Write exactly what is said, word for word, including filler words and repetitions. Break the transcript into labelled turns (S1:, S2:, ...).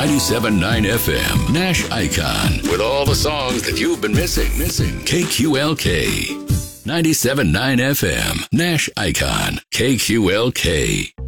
S1: ninety-seven point nine F M, Nash Icon, with all the songs that you've been missing. Missing. K Q L K. ninety-seven point nine F M, Nash Icon, K Q L K.